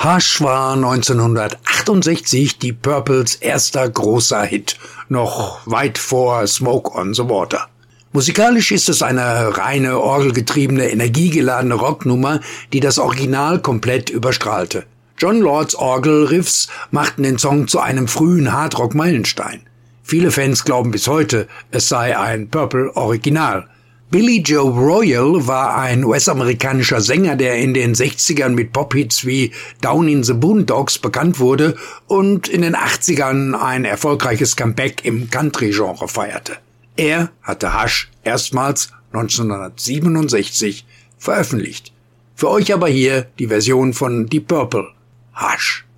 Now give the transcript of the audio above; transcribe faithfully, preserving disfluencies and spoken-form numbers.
Hush war neunzehnhundertachtundsechzig die Purples erster großer Hit, noch weit vor Smoke on the Water. Musikalisch ist es eine reine orgelgetriebene, energiegeladene Rocknummer, die das Original komplett überstrahlte. Jon Lords Orgelriffs machten den Song zu einem frühen Hardrock-Meilenstein. Viele Fans glauben bis heute, es sei ein Purple-Original. Billy Joe Royal war ein U S-amerikanischer Sänger, der in den sechzigern mit Pop-Hits wie Down in the Boondocks bekannt wurde und in den achtzigern ein erfolgreiches Comeback im Country-Genre feierte. Er hatte Hush erstmals neunzehnhundertsiebenundsechzig veröffentlicht. Für euch aber hier die Version von Deep Purple, Hush.